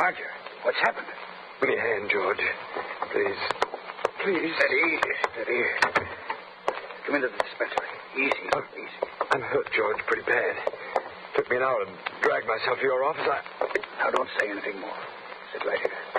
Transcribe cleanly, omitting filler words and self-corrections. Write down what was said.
Roger, what's happened? Give me a hand, George. Please. Please. Steady. Come into the dispensary. Easy. I'm hurt, George, pretty bad. Took me an hour to drag myself to your office. Now, don't say anything more. Sit right here.